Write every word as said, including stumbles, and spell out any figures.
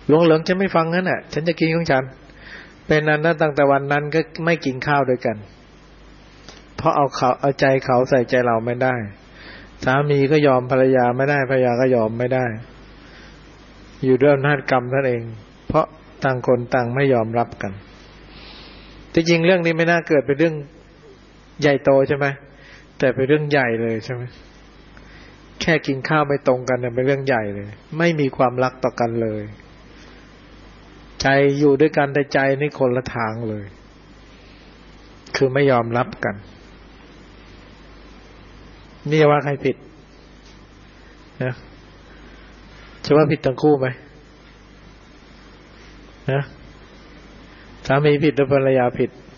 หลวงเหลืองจะไม่ฟังนั่นแหละฉันจะกินของฉันเป็นนั้นนะตั้งแต่วันนั้นก็ไม่กินข้าวด้วยกันเพราะเอาเขาเอาใจเขาใส่ใจเราไม่ได้สามีก็ยอมภรรยาไม่ได้ภรรยาก็ยอมไม่ได้อยู่ด้วยอำนาจกรรมนั่นเองเพราะต่างคนต่างไม่ยอมรับกันที่จริงเรื่องนี้ไม่น่าเกิดเป็นเรื่องใหญ่โตใช่ไหมแต่เป็นเรื่องใหญ่เลยใช่ไหมแค่กินข้าวไม่ตรงกันเนี่ยเป็นเรื่องใหญ่เลยไม่มีความรักต่อกันเลยใจอยู่ด้วยกันแต่ใจนี่คนละทางเลยคือไม่ยอมรับกันนี่ว่าใครผิดนะจะว่าผิดทั้งคู่ไหมนะสามีผิดหรือภรรยาผิด